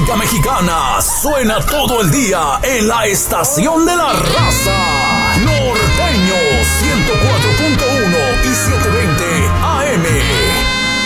música mexicana suena todo el día en la Estación de la Raza.